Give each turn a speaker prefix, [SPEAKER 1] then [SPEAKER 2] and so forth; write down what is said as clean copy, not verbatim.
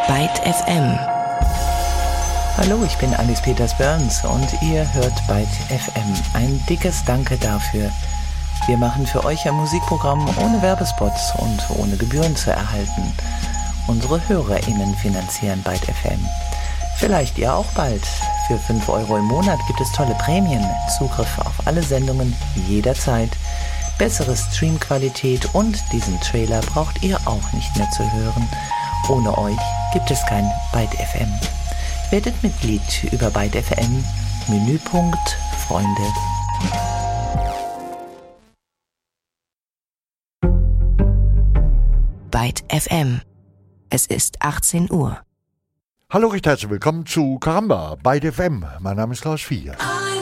[SPEAKER 1] Byte FM.
[SPEAKER 2] Hallo, ich bin Alice Peters-Burns und ihr hört Byte FM. Ein dickes Danke dafür. Wir machen für euch ein Musikprogramm ohne Werbespots und ohne Gebühren zu erhalten. Unsere HörerInnen finanzieren Byte FM. Vielleicht ihr auch bald. Für 5 Euro im Monat gibt es tolle Prämien, Zugriff auf alle Sendungen jederzeit, bessere Streamqualität und diesen Trailer braucht ihr auch nicht mehr zu hören. Ohne euch gibt es kein Byte FM. Werdet Mitglied über Byte FM, Menüpunkt Freunde.
[SPEAKER 1] Byte FM. Es ist 18 Uhr.
[SPEAKER 3] Hallo, recht herzlich willkommen zu Karamba, Byte FM. Mein Name ist Klaus Vier.